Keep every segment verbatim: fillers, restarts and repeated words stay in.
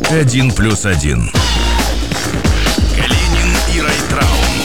Один плюс один. Калинин и Райтраун.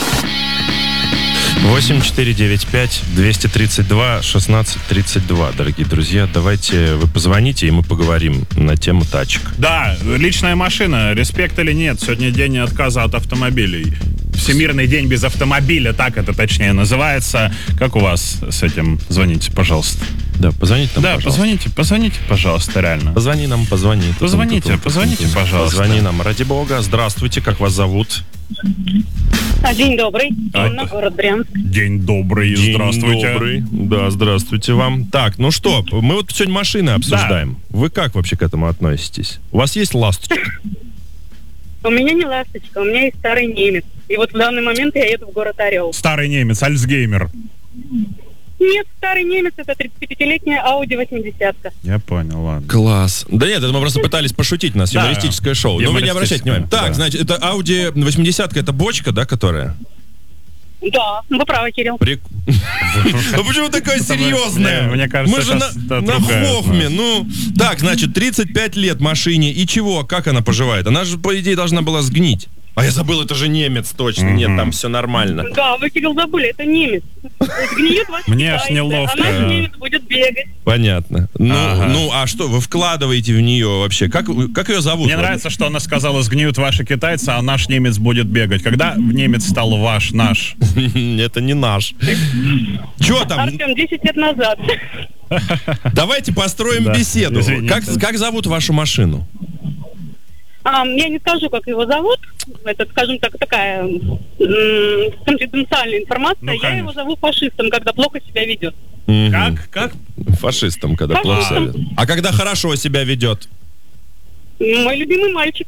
восемь четыре девять пять двести тридцать два шестнадцать тридцать два, дорогие друзья. Давайте вы позвоните, и мы поговорим на тему тачек. Да, личная машина, респект или нет, сегодня день отказа от автомобилей. Всемирный день без автомобиля, так это точнее называется. Как у вас с этим? Звоните, пожалуйста. Да, позвоните нам, Да, пожалуйста. позвоните, позвоните, пожалуйста, реально. Позвони нам, позвони. Позвоните, позвоните, пожалуйста. Позвони нам, ради бога. Здравствуйте, как вас зовут? День добрый. А, Инна, город Брянск. День добрый, День здравствуйте. добрый. Да, здравствуйте вам. Так, ну что, мы вот сегодня машины обсуждаем. Вы как вообще к этому относитесь? У вас есть ласточка? У меня не ласточка, у меня есть старый немец. И вот в данный момент я еду в город Орел. Старый немец, Альцгеймер. Нет, старый немец — это тридцатипятилетняя Audi восьмидесятка. Я понял, ладно. Класс. Да нет, это мы просто пытались пошутить, у нас Да. юмористическое шоу. Но вы не обращайте внимания. Так, да. значит, это Audi восьмидесятка, это бочка, да, которая? Да, вы правы, Кирилл. Прик... Ну почему такая серьезная? Мне кажется, Мы же на, сейчас это на другая. хохме. Ну, так, значит, тридцать пять лет машине. И чего? Как она поживает? Она же, по идее, должна была сгнить. А я забыл, это же немец, точно. Мгм. Нет, там все нормально. Да, вы, Кирилл, забыли, это немец. Сгниет вас Мне аж китайцы, неловко. а наш немец будет бегать. Понятно. Ну, Ага. ну, а что, вы вкладываете в нее вообще? Как, как ее зовут? Мне нравится, что она сказала, сгниют ваши китайцы, а наш немец будет бегать. Когда немец стал ваш, наш? Это не наш. Че там? Артем, десять лет назад. Давайте построим Да, беседу. извините. Как, как зовут вашу машину? А, я не скажу, как его зовут. Это, скажем так, такая м, конфиденциальная информация. Ну, я конечно. его зову фашистом, когда плохо себя ведет. Мгм. Как? Как? Фашистом, когда плохо себя Фашистом. ведет. А когда хорошо себя ведет? Мой любимый мальчик.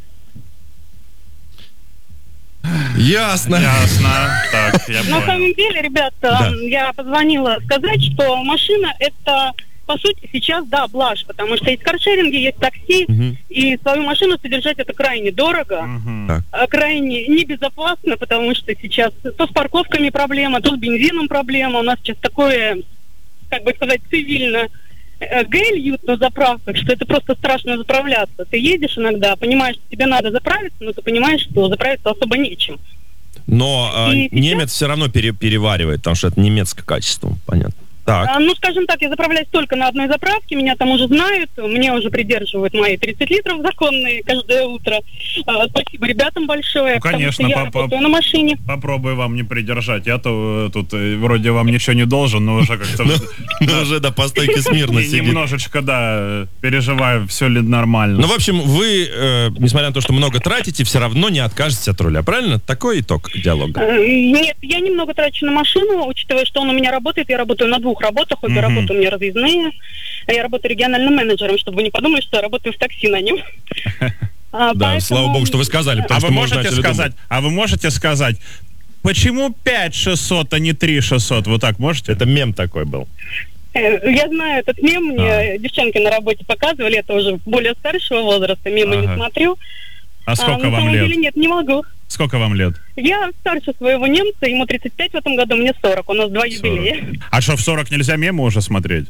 Ясно. Ясно. Так, я На понял. самом деле, ребята, Да. я позвонила сказать, что машина — это, по сути, сейчас, да, блажь, потому что есть каршеринги, есть такси, Мгм. и свою машину содержать — это крайне дорого, Мгм. Так. а крайне небезопасно, потому что сейчас то с парковками проблема, то с бензином проблема. У нас сейчас такое, как бы сказать, цивильно э, гель льют на заправках, что это просто страшно заправляться. Ты едешь иногда, понимаешь, что тебе надо заправиться, но ты понимаешь, что заправиться особо нечем. Но а, И сейчас- немец все равно пере- переваривает, потому что это немецкое качество, понятно. Так, А, ну, скажем так, я заправляюсь только на одной заправке, меня там уже знают, мне уже придерживают мои тридцать литров законные каждое утро. А, спасибо ребятам большое, Ну, конечно, потому что я папа. работаю на машине. Попробуй вам не придержать. Я-то э, тут э, вроде вам ничего не должен, но уже как-то ну уже до по стойке смирно не- сидит. немножечко, да, э, переживаю, все ли нормально. Ну, в общем, вы, э, несмотря на то, что много тратите, все равно не откажетесь от руля, правильно? Такой итог диалога. Э, Нет, я немного трачу на машину, учитывая, что он у меня работает, я работаю на двух работах, обе Мгм. работы у меня разъездные. Я работаю региональным менеджером, чтобы вы не подумали, что я работаю в такси на нем. А, Да, поэтому- слава богу, что вы сказали, потому А что вы можно можете начали сказать, а вы можете сказать, почему пять шестьсот, а не три шестьсот? Вот так можете? думать. Это мем такой был. Э, Я знаю этот мем, мне А. девчонки на работе показывали, это уже более старшего возраста, мемы Ага. не смотрю. А сколько на вам самом лет? деле нет, не могу. Сколько вам лет? Я старше своего немца, ему тридцать пять в этом году, мне сорок, у нас два юбилея. А что, в сорок нельзя мемы уже смотреть?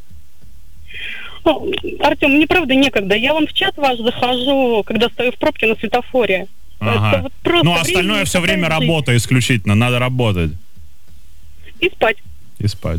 Ну, Артем, мне правда некогда, я вон в чат ваш захожу, когда стою в пробке на светофоре. Ага. Это вот просто Ну, время остальное не все время хватает жить. работа исключительно, надо работать И спать. и спать.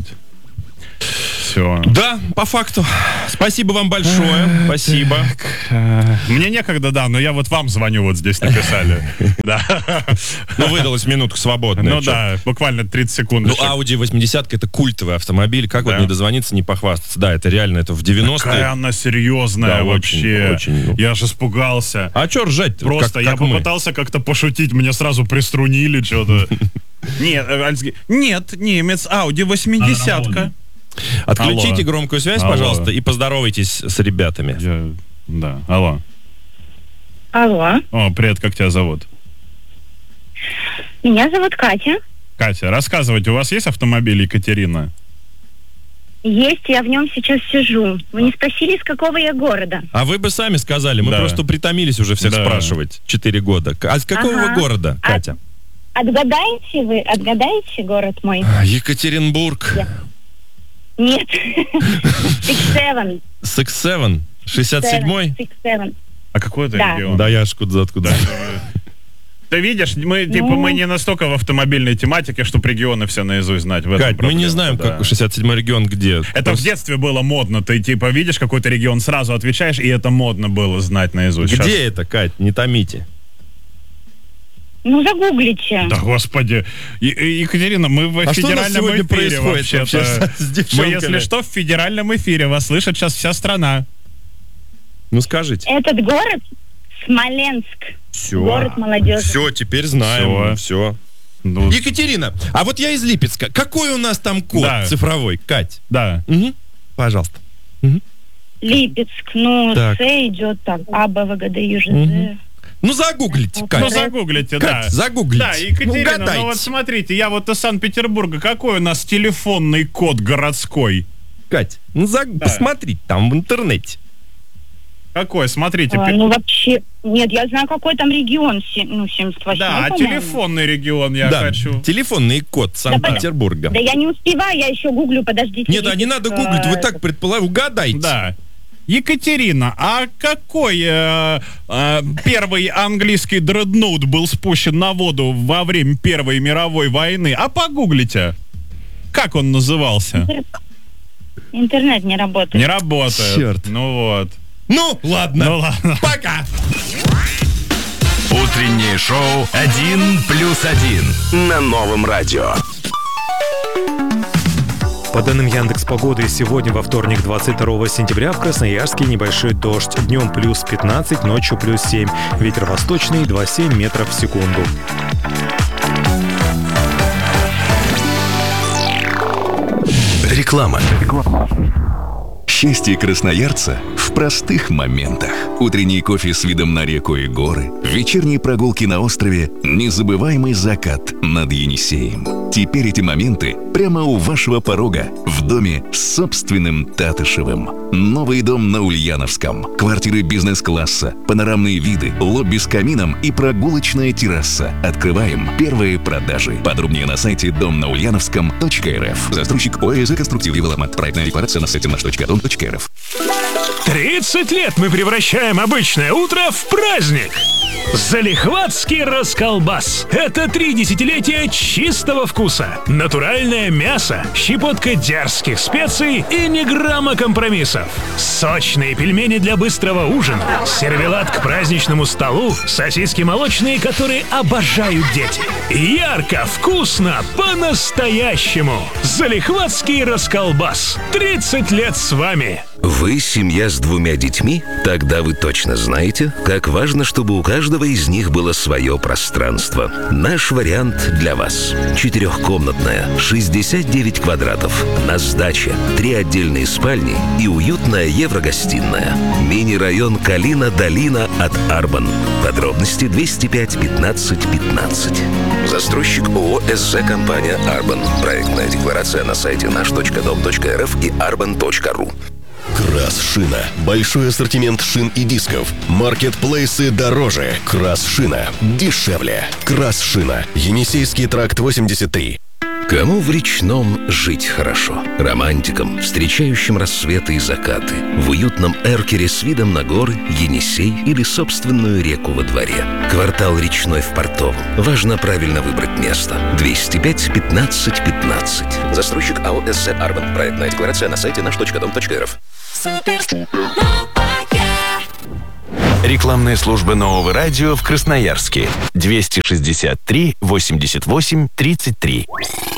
Все. Да, по факту. Спасибо вам большое. Спасибо. Мне некогда, да, но я вот вам звоню, вот здесь написали. Да. Ну, выдалась минутка свободная. Ну Чё? да, буквально тридцать секунд. Ну, Audi восьмидесятка это культовый автомобиль. Как Да. вот не дозвониться, не похвастаться. Да, это реально, это в Какая девяностые. она серьезная Да, вообще. очень, очень, ну. Я же испугался. А чё ржать-то? Просто Как- я как мы? попытался как-то пошутить, мне сразу приструнили что-то. Нет, э, Альцге- нет, немец, Audi восьмидесятка. Отключите Алло. громкую связь, Алло. пожалуйста, и поздоровайтесь с ребятами. Я- Да, алло. Алло, О, привет, как тебя зовут? меня зовут Катя. Катя, рассказывайте, у вас есть автомобиль, Екатерина? Есть, я в нем сейчас сижу. Вы не спросили, из какого я города? А вы бы сами сказали, мы Да. просто притомились уже всех Да. спрашивать. Четыре года. А с какого Ага. вы города, А- Катя? Отгадаете вы? Отгадаете город мой? А, Екатеринбург. Я. Нет. Six Seven. Six Seven. шестьдесят седьмой. Six Seven. А какой это Да. регион? Да я ж откуда, откуда. Ты видишь, мы типа Ну. мы не настолько в автомобильной тематике, чтобы регионы все наизусть знать. В этом Кать, мы не проблема, знаем, да. как шестьдесят седьмой регион где. Это в Просто детстве было модно. Ты типа видишь какой-то регион, сразу отвечаешь, и это модно было знать наизусть. Где Щас- это, Кать? Не томите. Ну, загуглите. Да, господи. И- и- Екатерина, мы в А что у нас федеральном сегодня эфире происходит вообще-то. вообще с Мы, девчонками? если что, в федеральном эфире. Вас слышит сейчас вся страна. Ну скажите. Этот город Смоленск. Все. Город молодежи. Все, теперь знаем. Все. Ну, Екатерина, а вот я из Липецка. Какой у нас там код Да. цифровой? Кать. да. Мгм. Пожалуйста. Липецк. Ну, Так. С идет так. А, Б, В, Г, Д, Ю, Ж, Мгм. З. Ну загуглите, Ну, Кать. загуглите, Кать, да. загуглите. Да, Екатерина, Ну, ну, угадайте. вот смотрите, я вот из Санкт-Петербурга. Какой у нас телефонный код городской? Кать, ну заг- посмотрите там в интернете. Какой? Смотрите. А, пи- ну, вообще, нет, я знаю, какой там регион. се- Ну, семьдесят восьмой, Да, а по-моему. телефонный регион я да, хочу. телефонный код Санкт-Петербурга. Да я не успеваю, я еще гуглю, подождите. Нет, а не надо Липецк, гуглить, вы э, так предполагаете, угадайте. Да. Екатерина, а какой э, э, первый английский дредноут был спущен на воду во время Первой мировой войны? А погуглите. Как он назывался? Интернет не работает. Не работает. Черт. Ну вот. Ну, ладно. Ну ладно. Пока. Утреннее шоу «Один плюс один» на новом радио. По данным Яндекс.Погоды, сегодня во вторник, двадцать второго сентября, в Красноярске небольшой дождь. Днем плюс пятнадцать, ночью плюс семь. Ветер восточный два целых семь метров в секунду. Реклама. Счастье красноярца в простых моментах. Утренний кофе с видом на реку и горы, вечерние прогулки на острове, незабываемый закат над Енисеем. Теперь эти моменты прямо у вашего порога, в доме с собственным Татышевым. Новый дом на Ульяновском. Квартиры бизнес-класса, панорамные виды, лобби с камином и прогулочная терраса. Открываем первые продажи. Подробнее на сайте дом на ульяновском точка эр эф. Застройщик ОСЗ «Конструктив Девелопмент». Проектная декларация на сайте наш точка дом точка эр эф. тридцать лет мы превращаем обычное утро в праздник. Залихватский расколбас. Это три десятилетия чистого вкуса. Натуральное мясо, щепотка дерзких специй и ни грамма компромиссов. Сочные пельмени для быстрого ужина, сервелат к праздничному столу, сосиски молочные, которые обожают дети. Ярко, вкусно, по-настоящему. Залихватский расколбас. тридцать лет с вами. Вы семья с двумя детьми? Тогда вы точно знаете, как важно, чтобы у каждого из них было свое пространство. Наш вариант для вас. Четырехкомнатная, шестьдесят девять квадратов. На сдаче. Три отдельные спальни и уютная еврогостиная. Мини-район Калина-Долина от Арбан. Подробности двести пять пятнадцать пятнадцать. Застройщик ООО «СЗ Компания Арбан». Проектная декларация на сайте наш точка дом точка эр эф и арбан точка ру. Крас-шина. Большой ассортимент шин и дисков. Маркетплейсы дороже. Крас-шина. Дешевле. Крас-шина. Енисейский тракт восемьдесят три. Кому в речном жить хорошо? Романтикам, встречающим рассветы и закаты. В уютном эркере с видом на горы, Енисей или собственную реку во дворе. Квартал речной в Портовом. Важно правильно выбрать место. двести пять пятнадцать пятнадцать. Застройщик АО «СЗ Арбан». Проектная декларация на сайте наш точка дом точка эр эф. Рекламная служба нового радио в Красноярске. двести шестьдесят три восемьдесят восемь тридцать три.